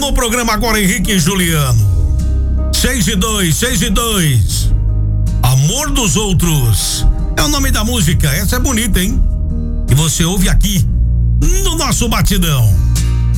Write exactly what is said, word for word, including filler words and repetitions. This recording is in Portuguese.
no programa agora, Henrique e Juliano. seis e dois, seis e dois. Amor dos Outros é o nome da música. Essa é bonita, hein? E você ouve aqui no nosso Batidão.